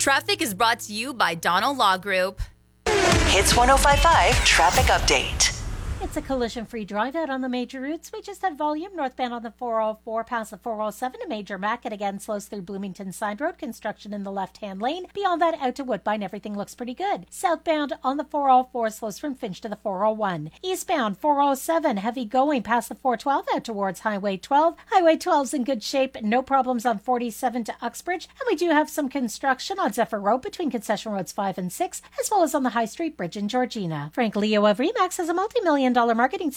Traffic is brought to you by Donald Law Group. Hits 105.5 Traffic Update. It's a collision-free drive out on the major routes. We just had volume northbound on the 404 past the 407. A major Mac, and again slows through Bloomington Side Road. Construction in the left-hand lane. Beyond that, out to Woodbine, everything looks pretty good. Southbound on the 404 slows from Finch to the 401. Eastbound 407, heavy going past the 412 out towards Highway 12. Highway 12's in good shape. No problems on 47 to Uxbridge. And we do have some construction on Zephyr Road between Concession Roads 5 and 6, as well as on the High Street Bridge in Georgina. Frank Leo of RE/MAX has a multi-million-dollar marketing